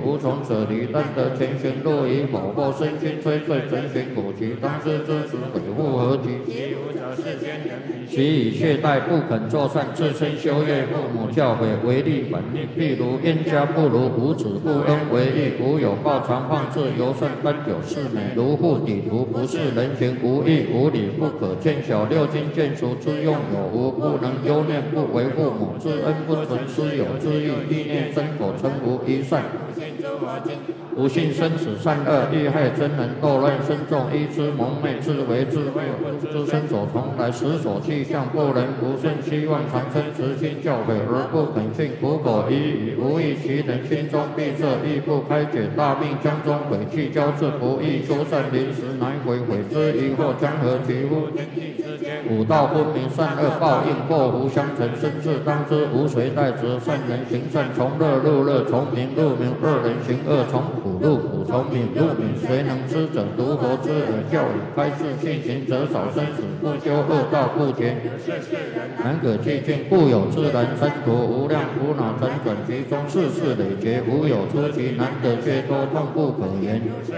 无从此离，但得前行路以否或身心摧碎成形古籍，当知之子鬼复何及？ 其无者世间人彼。 其以懈怠不肯作善，自身修业，父母教诲为利反逆。譬如冤家不如无子，不恩为义，无有报常放置，尤甚奔有是美，如护底图，不是人情，无义无理，不可见小六经见熟之用有无，不能忧念，不为父母之恩，不存师友之意，意念身口成无一善。不信生死善恶，利害真人，斗乱深重，依之蒙昧，自为智慧，不知身所从来，时所气象，不能不顺，希望长生，直心教诲而不肯信，苦口一语无益，其人心中闭塞，亦不开解，大病江中诡气交织，不易修善，临时难悔，悔之疑惑，将何其乎？五道分明，善恶报应，祸福相承，生至当知，无谁代之。善人行善，从乐入乐，从明入明；恶人行恶，从苦入苦，从敏入敏。谁能知者？独佛之耳，教以开示，信行者少，生死不休，恶道不绝。难可寂静，故有自然三途，无量苦恼辗转其中，世事累劫，无有出奇，难得却多，痛不可言。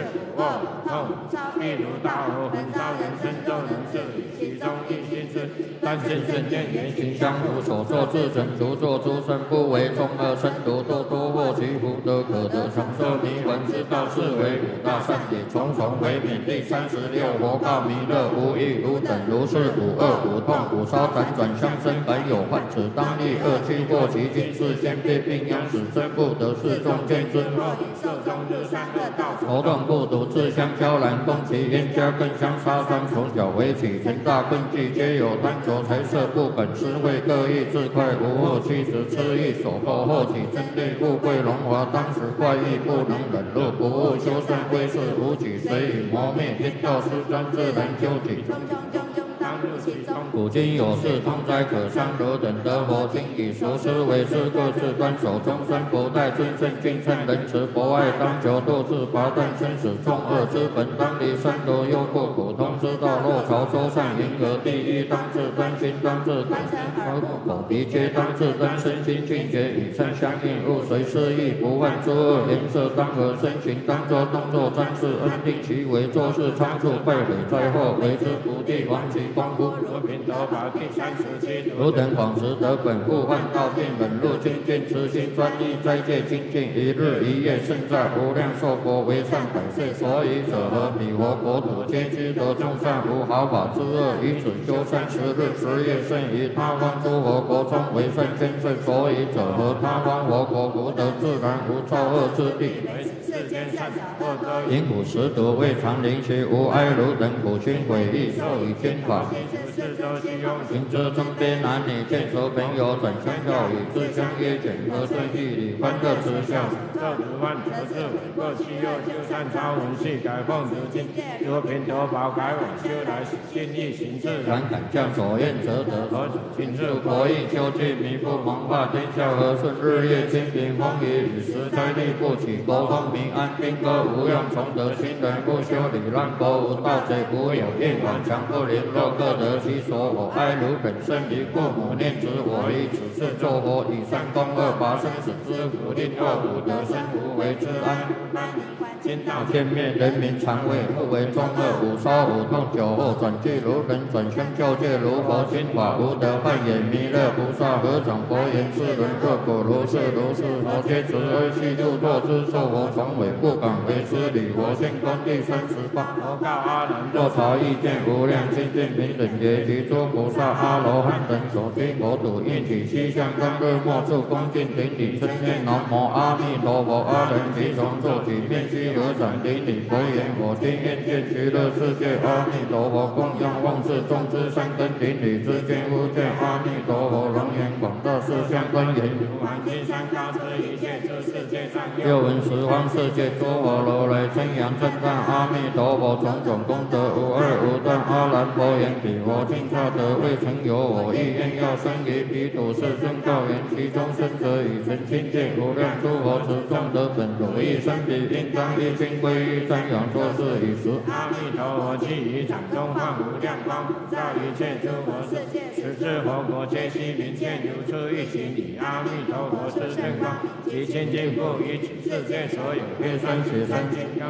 譬如大火焚烧人身，就能治理其中一心事。但见圣见言行相符，所作自成，独作诸生，不为众恶生毒，多多获其福德，可得长寿弥闻之道，是为五大善也。重重为免。第36，佛告弥勒：无欲无等，如是五恶五痛五烧辗转相生，本有患，此当立恶趣祸其经，是先辈病殃，使生不得世众见之。色中日善恶道，头痛不独，自相交然，攻其冤家，更相杀伤，从小为起，全大困忌，皆有贪求财色，不肯施惠，各异自快，无恶妻子痴意所迫，后起争利，富贵荣华，当时怪异，不能忍辱，不务修善，归世无举，随以磨灭，天道施专，自然究竟。古今有事，痛哉可伤，汝等得佛经，以熟思为师，各自端守终身，不待尊圣君称仁慈，博爱当求，度自拔断生死重恶之本，当离三毒忧怖苦痛之道，若朝周善，银河第一，当自端心，当自口鼻皆当自端，身心清洁，与善相应，勿随失意，不犯诸恶，颜色当和，身形当作动作专事，恩定其为，做事仓促，败毁灾祸，为之不地，亡其功夫。汝等广识得本，故万道并忍辱精进，慈心专一，斋戒精进，一日一夜胜在无量寿佛为善百岁，所以者何？彼佛国土皆知得众善，无毫发之恶，以此修善10日10夜，胜于他方诸佛国中为善千岁，所以者何？他方佛国福德自然，无造恶之地。因苦食毒，未尝灵邪，无哀汝等苦心悔意，受以天法。行之中边男女，见熟朋友，转相教语，自相约简，和顺义理，欢乐慈笑。这如万德智伟，各其右修善超文系，改奉如经，若平头宝改往修来，心意行自然，敢将所愿则得。何请入国义，修具弥不蒙化，天下和顺，日夜清平，风雨雨时灾力不起，国风平安，兵戈无用，从得行人不修理，乱国无盗贼，无有业往，强不联络，各得其所。我哀汝等生离父母，念之我以此事作佛，以善攻恶，拔生死之苦，令恶苦得生，无为之安。今道见灭，人民常为不为众恶，五烧五痛酒后，转具如人，转相教戒如佛，心法无得幻也。弥勒菩萨合掌佛言：世人若果如是如是，佛皆慈悲悉入堕之，受佛从委，不敢为师礼。佛现观第38，佛告阿难：若朝意见无量清净平等觉，及诸菩萨阿罗汉等所居国土，应起西向当日末处恭敬顶礼，称念南无阿弥陀佛。阿人即从做起，面须合掌顶礼，佛言：我今愿见极乐世界阿弥陀佛，供养万世众之三根顶礼之间，忽见阿弥陀佛龙颜广大，四相庄严，如满金山高之一切之世界上，又闻十方世界诸佛如来称扬称赞阿弥陀佛，种种功德无二无断。阿难佛言：彼佛今萨得未曾有我意，愿要生于彼土世尊告言，其中生者以全清净无量诸佛持众得本如意生彼，应当一心归依瞻仰作是以时。 阿弥陀佛，其于场中放无量光，照一切诸佛世界，十智佛国皆悉明见，如出一行以阿弥陀佛之正光，其清净不与此世界所有业生起生金刚。